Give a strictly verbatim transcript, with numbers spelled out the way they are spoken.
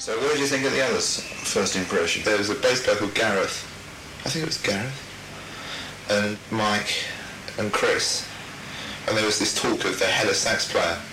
So what did you think of the others' first impression? There was a bass player called Gareth. I think it was Gareth. And Mike and Chris. And there was this talk of the Hella sax player